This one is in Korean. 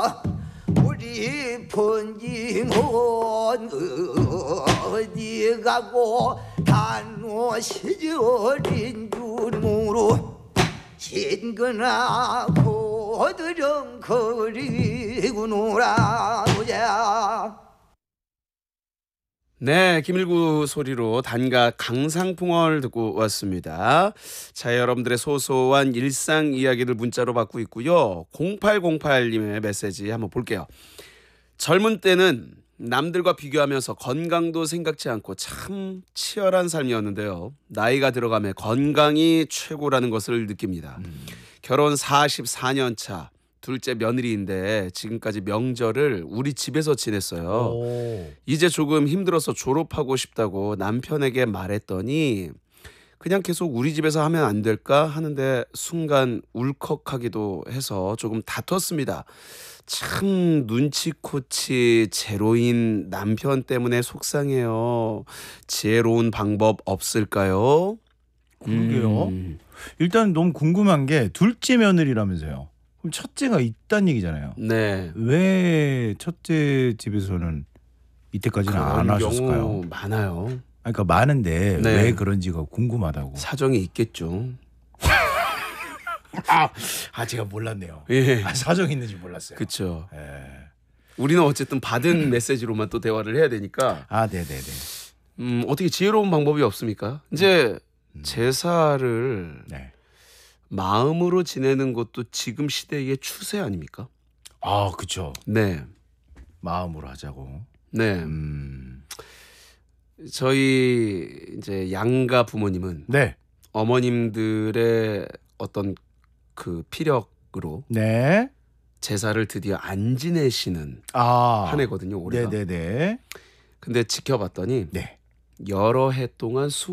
우리 번징은 어디 가고 단호 시절인 줄 모르 신거나 고드렁거리고 놀아보자. 네, 김일구 소리로 단가 강상풍월 듣고 왔습니다. 자, 여러분들의 소소한 일상 이야기를 문자로 받고 있고요. 0808님의 메시지 한번 볼게요. 젊은 때는 남들과 비교하면서 건강도 생각지 않고 참 치열한 삶이었는데요. 나이가 들어가며 건강이 최고라는 것을 느낍니다. 결혼 44년 차 둘째 며느리인데 지금까지 명절을 우리 집에서 지냈어요. 오. 이제 조금 힘들어서 졸업하고 싶다고 남편에게 말했더니 그냥 계속 우리 집에서 하면 안 될까 하는데 순간 울컥하기도 해서 조금 다퉜습니다. 참 눈치코치 제로인 남편 때문에 속상해요. 지혜로운 방법 없을까요? 그러게요. 일단 너무 궁금한 게 둘째 며느리라면서요. 그럼 첫째가 있단 얘기잖아요. 네. 왜 첫째 집에서는 이때까지는 안 그런 하셨을까요? 경우 많아요. 그러니까 많은데 네. 왜 그런지가 궁금하다고. 사정이 있겠죠. 제가 몰랐네요. 예. 사정이 있는지 몰랐어요. 그렇죠. 예. 우리는 어쨌든 받은 메시지로만 또 대화를 해야 되니까 네네네. 어떻게 지혜로운 방법이 없습니까? 이제 제사를 네. 마음으로 지내는 것도 지금 시대의 추세 아닙니까? 그쵸. 네. 마음으로 하자고. 네. 저희 이제 양가 부모님은 네. 어머님들의 어떤 그 피력으로 네. 제사를 드디어 안 지내시는 한 해거든요, 올해가. 네네네. 근데 지켜봤더니 네. 여러 해 동안